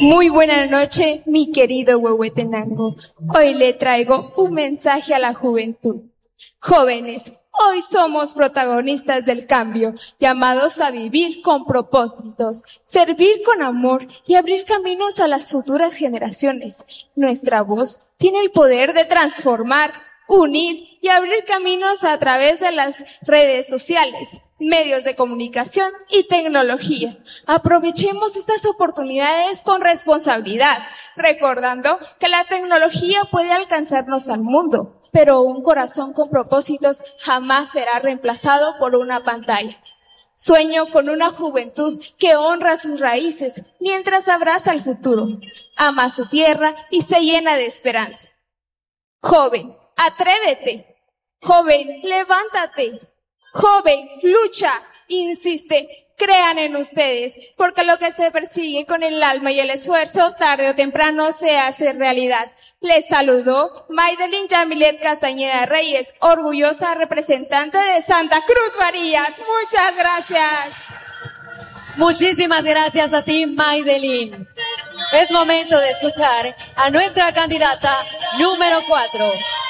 Muy buena noche, mi querido Huehuetenango. Hoy le traigo un mensaje a la juventud. Jóvenes, hoy somos protagonistas del cambio, llamados a vivir con propósitos, servir con amor y abrir caminos a las futuras generaciones. Nuestra voz tiene el poder de transformar, unir y abrir caminos a través de las redes sociales, medios de comunicación y tecnología. Aprovechemos estas oportunidades con responsabilidad, recordando que la tecnología puede alcanzarnos al mundo, pero un corazón con propósitos jamás será reemplazado por una pantalla. Sueño con una juventud que honra sus raíces mientras abraza el futuro, ama su tierra y se llena de esperanza. Joven, atrévete. Joven, levántate. Joven, lucha, insiste, crean en ustedes, porque lo que se persigue con el alma y el esfuerzo, tarde o temprano se hace realidad. Les saludó Maydelin Yamilet Castañeda Reyes, orgullosa representante de Santa Cruz Varillas. Muchas gracias. Muchísimas gracias a ti, Maydelin. Es momento de escuchar a nuestra candidata número 4.